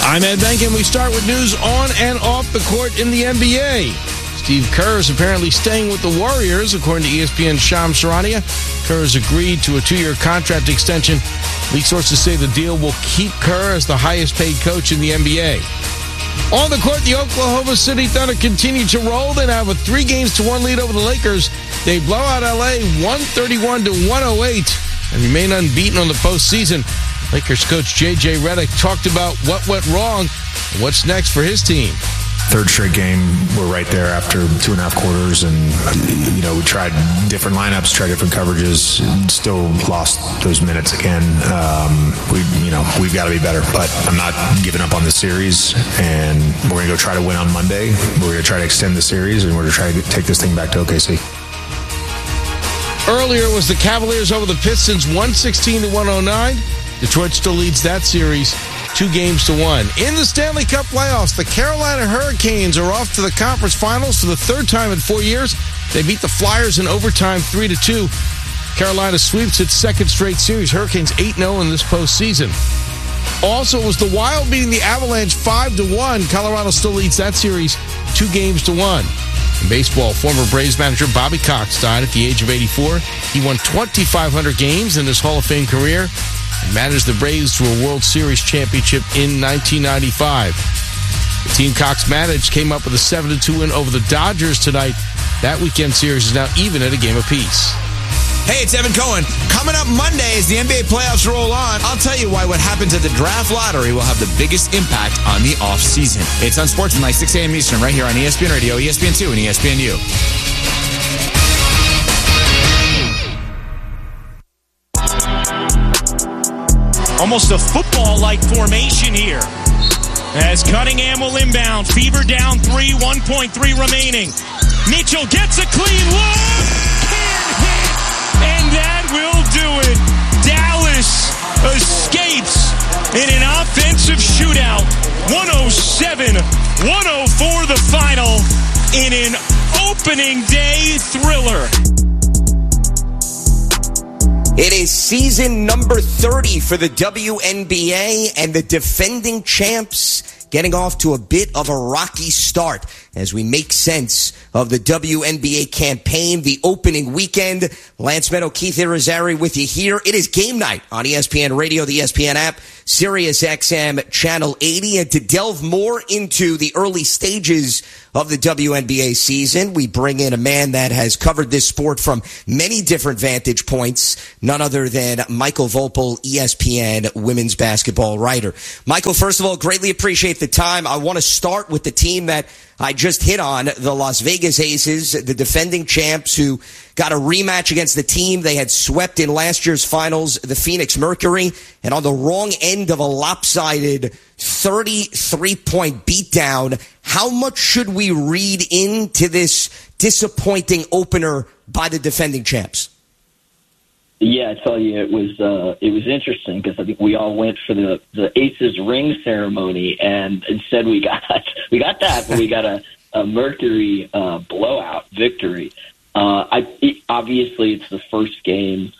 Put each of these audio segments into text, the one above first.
I'm Ed Benkin. We start with news on and off the court in the NBA. Steve Kerr is apparently staying with the Warriors, according to ESPN's Shams Charania. Kerr has agreed to a 2-year contract extension. League sources say the deal will keep Kerr as the highest-paid coach in the NBA. On the court, the Oklahoma City Thunder continue to roll. They now have a 3-1 lead over the Lakers. They blow out L.A. 131-108 and remain unbeaten on the postseason. Lakers coach J.J. Redick talked about what went wrong and what's next for his team. Third straight game, we're right there after 2.5 quarters, and we tried different lineups, tried different coverages, and still lost those minutes again. We've got to be better, but I'm not giving up on the series, and we're going to go try to win on Monday. We're going to try to extend the series, and we're going to try to take this thing back to OKC. Earlier was the Cavaliers over the Pistons, 116-109. Detroit still leads that series 2-1. In the Stanley Cup playoffs, the Carolina Hurricanes are off to the conference finals for the third time in 4 years. They beat the Flyers in overtime 3-2. Carolina sweeps its second straight series. Hurricanes 8-0 in this postseason. Also, it was the Wild beating the Avalanche 5-1. Colorado still leads that series 2-1. In baseball, former Braves manager Bobby Cox died at the age of 84. He won 2,500 games in his Hall of Fame career and managed the Braves to a World Series championship in 1995. The team Cox managed came up with a 7-2 win over the Dodgers tonight. That weekend series is now even at a game apiece. Hey, it's Evan Cohen. Coming up Monday as the NBA playoffs roll on, I'll tell you why what happens at the draft lottery will have the biggest impact on the offseason. It's on Sportsmanlike, 6 a.m. Eastern, right here on ESPN Radio, ESPN2, and ESPNU. Almost a football-like formation here. As Cunningham will inbound. Fever down 3, 1.3 remaining. Mitchell gets a clean look. Can't hit. And that will do it. Dallas escapes in an offensive shootout. 107-104 the final in an opening day thriller. It is season number 30 for the WNBA, and the defending champs getting off to a bit of a rocky start as we make sense of the WNBA campaign, the opening weekend. Lance Meadow, Keith Irizarry with you here. It is game night on ESPN Radio, the ESPN app, Sirius XM Channel 80. And to delve more into the early stages of the WNBA season, we bring in a man that has covered this sport from many different vantage points, none other than Michael Vopel, ESPN women's basketball writer. Michael, first of all, greatly appreciate the time. I want to start with the team that I just hit on, the Las Vegas Aces, the defending champs who got a rematch against the team they had swept in last year's finals, the Phoenix Mercury, and on the wrong end of a lopsided 33-point beatdown. How much should we read into this disappointing opener by the defending champs? Yeah, I tell you, it was interesting because I think we all went for the Aces ring ceremony, and instead we got that, but we got a Mercury blowout victory. Obviously, it's the first game.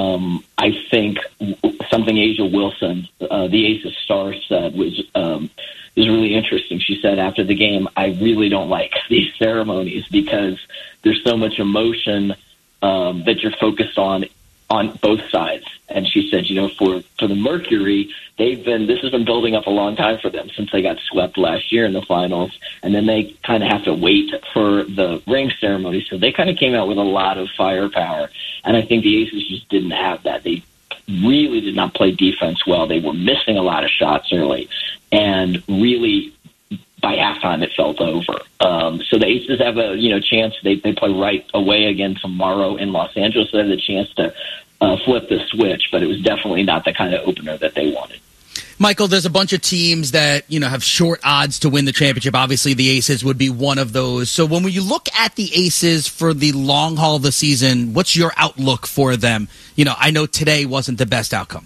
I think something Asia Wilson, the Aces star, said was really interesting. She said after the game, "I really don't like these ceremonies because there's so much emotion that you're focused on both sides." And she said, for the Mercury, this has been building up a long time for them since they got swept last year in the finals. And then they kind of have to wait for the ring ceremony. So they kind of came out with a lot of firepower. And I think the Aces just didn't have that. They really did not play defense well. They were missing a lot of shots early. And really, by halftime, it felt over. So the Aces have a chance. They play right away again tomorrow in Los Angeles. So they have the chance to flip the switch, but it was definitely not the kind of opener that they wanted. Michael, there's a bunch of teams that have short odds to win the championship. Obviously, the Aces would be one of those. So when you look at the Aces for the long haul of the season, what's your outlook for them? I know today wasn't the best outcome.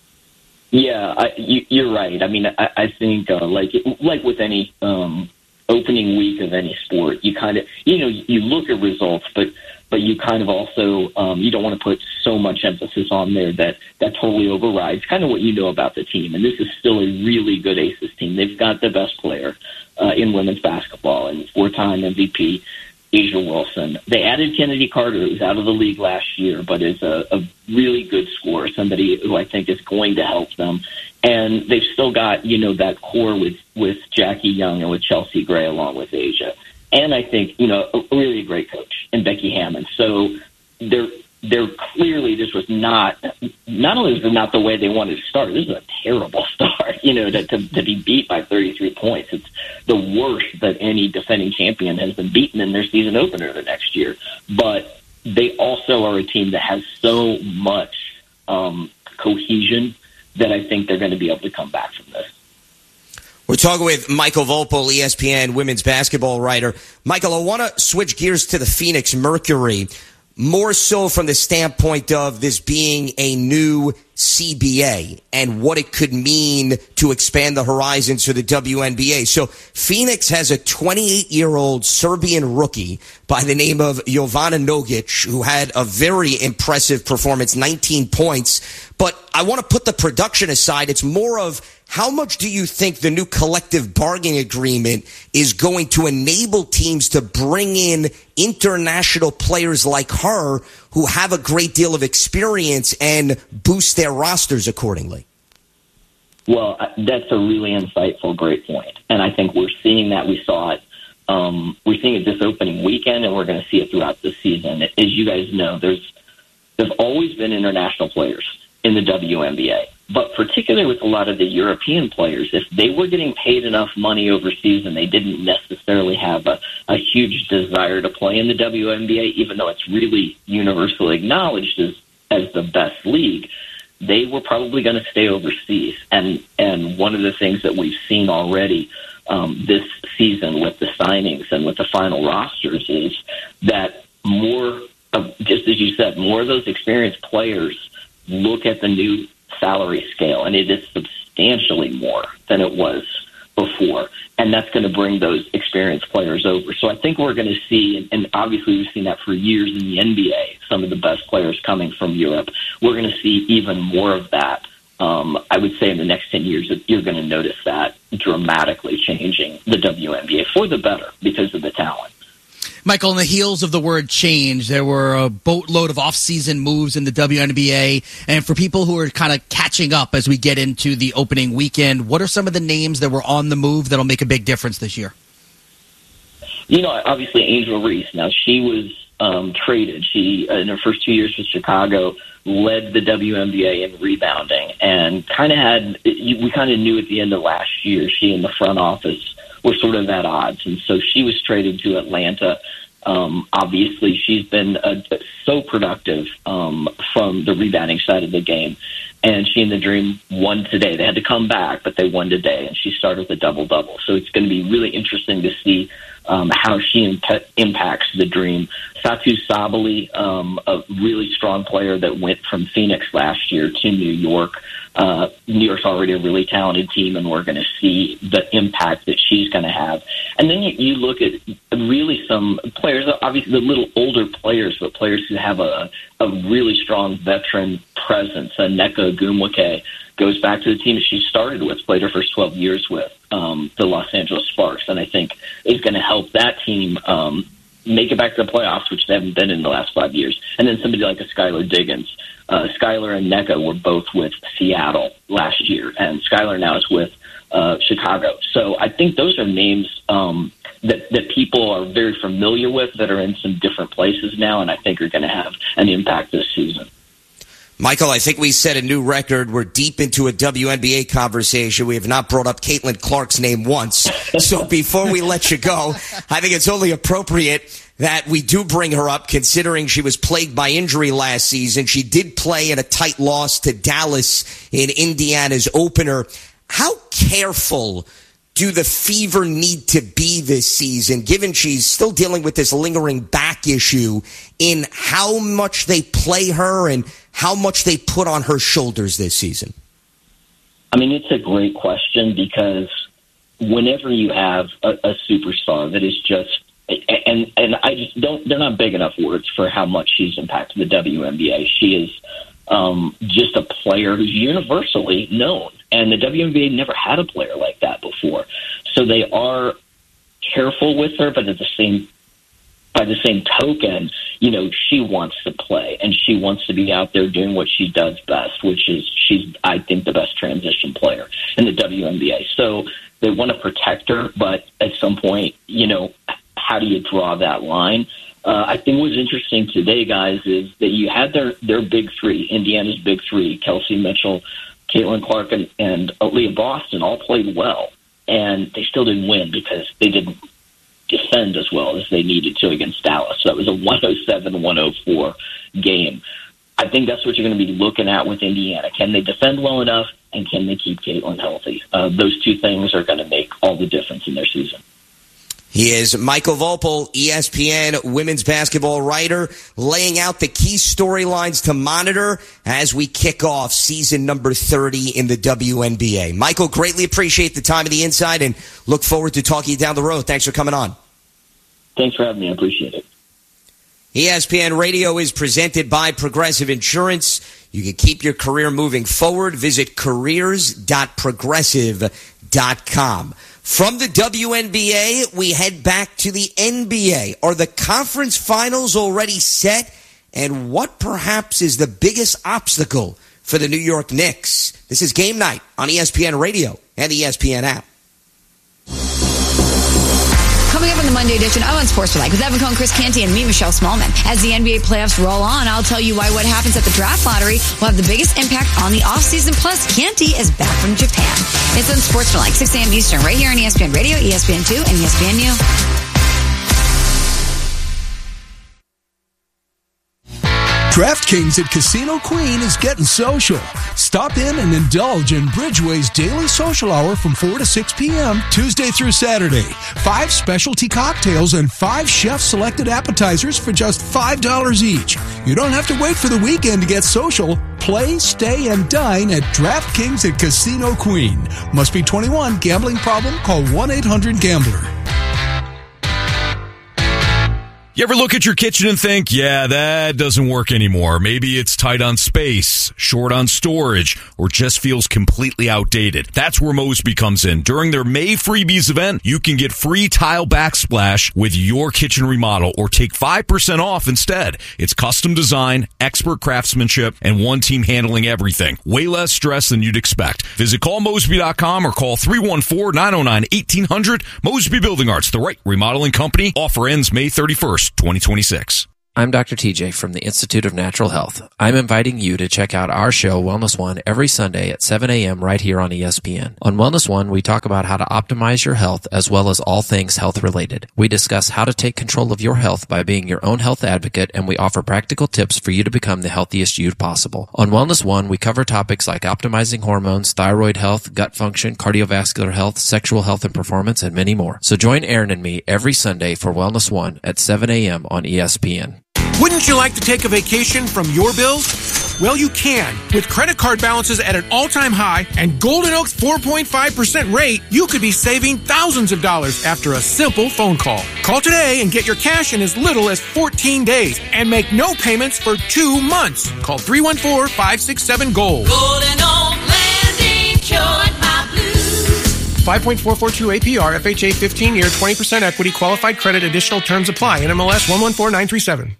Yeah, you're right. I mean, I think like with any opening week of any sport, you kind of you look at results, but you kind of also you don't want to put so much emphasis on there that totally overrides kind of what you know about the team. And this is still a really good Aces team. team. They've got the best player in women's basketball and 4-time MVP, Asia Wilson. They added Kennedy Carter, who was out of the league last year, but is a really good scorer, somebody who I think is going to help them. And they've still got, that core with Jackie Young and with Chelsea Gray along with Asia. And I think, a really great coach in Becky Hammond. So they're clearly, this was not only was it not the way they wanted to start, this is a terrible start, to be beat by 33 points. It's the worst that any defending champion has been beaten in their season opener the next year. But they also are a team that has so much cohesion that I think they're going to be able to come back from this. We're talking with Michael Volpel, ESPN women's basketball writer. Michael, I want to switch gears to the Phoenix Mercury, more so from the standpoint of this being a new CBA and what it could mean to expand the horizons for the WNBA. So Phoenix has a 28-year-old Serbian rookie by the name of Jovana Nogic, who had a very impressive performance, 19 points. But I want to put the production aside. It's more of how much do you think the new collective bargaining agreement is going to enable teams to bring in international players like her who have a great deal of experience and boost their rosters accordingly? Well, that's a really insightful, great point. And I think we're seeing that. We saw it. We're seeing it this opening weekend, and we're going to see it throughout the season. As you guys know, there's always been international players in the WNBA. But particularly with a lot of the European players, if they were getting paid enough money overseas and they didn't necessarily have a huge desire to play in the WNBA, even though it's really universally acknowledged as the best league, they were probably going to stay overseas. And one of the things that we've seen already this season with the signings and with the final rosters is that more of, just as you said, more of those experienced players look at the new salary scale, and it is substantially more than it was before. And that's going to bring those experienced players over. So I think we're going to see, and obviously we've seen that for years in the NBA, some of the best players coming from Europe. We're going to see even more of that. I would say in the next 10 years, you're going to notice that dramatically changing the WNBA for the better because of the talent. Michael, on the heels of the word change, there were a boatload of off-season moves in the WNBA. And for people who are kind of catching up as we get into the opening weekend, what are some of the names that were on the move that'll make a big difference this year? Obviously Angel Reese. Now, she was traded. She, in her first 2 years with Chicago, led the WNBA in rebounding and we kind of knew at the end of last year, she and the front office were sort of at odds. And so she was traded to Atlanta. Obviously, she's been so productive from the rebounding side of the game. And she and the Dream won today. They had to come back, but they won today. And she started with a double-double. So it's going to be really interesting to see how she impacts the Dream. Satu Sabali, a really strong player that went from Phoenix last year to New York. New York's already a really talented team, and we're going to see the impact that she's going to have. And then you look at really some players, obviously the little older players, but players who have a really strong veteran presence. Nneka Ogwumike goes back to the team she started with, played her first 12 years with, the Los Angeles Sparks, and I think is going to help that team make it back to the playoffs, which they haven't been in the last 5 years. And then somebody like a Skylar Diggins. Skylar and Nneka were both with Seattle last year, and Skylar now is with Chicago. So I think those are names that people are very familiar with that are in some different places now, and I think are going to have an impact this season. Michael, I think we set a new record. We're deep into a WNBA conversation. We have not brought up Caitlin Clark's name once. So before we let you go, I think it's only appropriate that we do bring her up, considering she was plagued by injury last season. She did play in a tight loss to Dallas in Indiana's opener. How careful do the Fever need to be this season, given she's still dealing with this lingering back issue, in how much they play her and how much they put on her shoulders this season? I mean, it's a great question, because whenever you have a superstar that is just, and I just don't, they're not big enough words for how much she's impacted the WNBA. She is just a player who's universally known, and the WNBA never had a player like that before. before. So they are careful with her, but by the same token, she wants to play and she wants to be out there doing what she does best, which is she's, I think, the best transition player in the WNBA. So they want to protect her, but at some point, how do you draw that line? I think what was interesting today, guys, is that you had their big three, Indiana's big three, Kelsey Mitchell, Caitlin Clark, and Aaliyah Boston all played well, and they still didn't win because they didn't defend as well as they needed to against Dallas. So it was a 107-104 game. I think that's what you're going to be looking at with Indiana. Can they defend well enough, and can they keep Caitlin healthy? Those two things are going to make all the difference in their season. He is Michael Volpel, ESPN women's basketball writer, laying out the key storylines to monitor as we kick off season number 30 in the WNBA. Michael, greatly appreciate the time and the insight and look forward to talking to you down the road. Thanks for coming on. Thanks for having me. I appreciate it. ESPN Radio is presented by Progressive Insurance. You can keep your career moving forward. Visit careers.progressive.com. From the WNBA, we head back to the NBA. Are the conference finals already set? And what perhaps is the biggest obstacle for the New York Knicks? This is Game Night on ESPN Radio and the ESPN app. Coming up on the Monday edition of Unsportsmanlike with Evan Cohen, Chris Canty, and me, Michelle Smallman. As the NBA playoffs roll on, I'll tell you why what happens at the draft lottery will have the biggest impact on the offseason. Plus, Canty is back from Japan. It's Unsportsmanlike, 6 a.m. Eastern, right here on ESPN Radio, ESPN2, and ESPNU. DraftKings at Casino Queen is getting social. Stop in and indulge in Bridgeway's daily social hour from 4 to 6 p.m. Tuesday through Saturday. 5 specialty cocktails and 5 chef-selected appetizers for just $5 each. You don't have to wait for the weekend to get social. Play, stay, and dine at DraftKings at Casino Queen. Must be 21. Gambling problem? Call 1-800-GAMBLER. You ever look at your kitchen and think, yeah, that doesn't work anymore? Maybe it's tight on space, short on storage, or just feels completely outdated. That's where Mosby comes in. During their May Freebies event, you can get free tile backsplash with your kitchen remodel or take 5% off instead. It's custom design, expert craftsmanship, and one team handling everything. Way less stress than you'd expect. Visit callmosby.com or call 314-909-1800. Mosby Building Arts, the right remodeling company. Offer ends May 31st. 2026. I'm Dr. TJ from the Institute of Natural Health. I'm inviting you to check out our show, Wellness One, every Sunday at 7 a.m. right here on ESPN. On Wellness One, we talk about how to optimize your health as well as all things health-related. We discuss how to take control of your health by being your own health advocate, and we offer practical tips for you to become the healthiest you possible. On Wellness One, we cover topics like optimizing hormones, thyroid health, gut function, cardiovascular health, sexual health and performance, and many more. So join Aaron and me every Sunday for Wellness One at 7 a.m. on ESPN. Wouldn't you like to take a vacation from your bills? Well, you can. With credit card balances at an all-time high and Golden Oak's 4.5% rate, you could be saving thousands of dollars after a simple phone call. Call today and get your cash in as little as 14 days and make no payments for 2 months. Call 314-567-GOLD. Golden Oak Landing cured my blues. 5.442 APR, FHA 15-year, 20% equity, qualified credit, additional terms apply. NMLS 114937.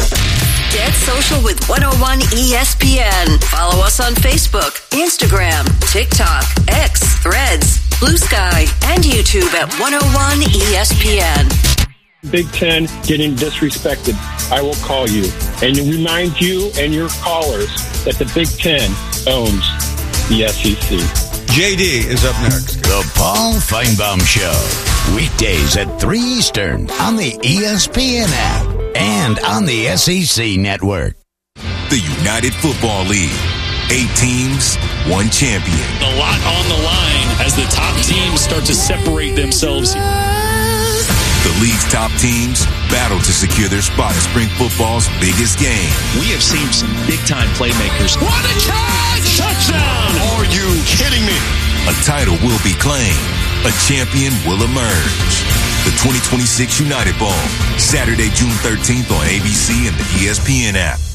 Get social with 101 ESPN. Follow us on Facebook, Instagram, TikTok, X, Threads, Blue Sky, and YouTube at 101 ESPN. Big Ten getting disrespected. I will call you and remind you and your callers that the Big Ten owns the SEC. JD is up next. The Paul Feinbaum Show. Weekdays at 3 Eastern on the ESPN app and on the SEC Network. The United Football League. 8 teams, 1 champion. A lot on the line as the top teams start to separate themselves. The league's top teams battle to secure their spot at spring football's biggest game. We have seen some big-time playmakers. What a catch! Touchdown! Are you kidding me? A title will be claimed. A champion will emerge. The 2026 United Bowl, Saturday, June 13th on ABC and the ESPN app.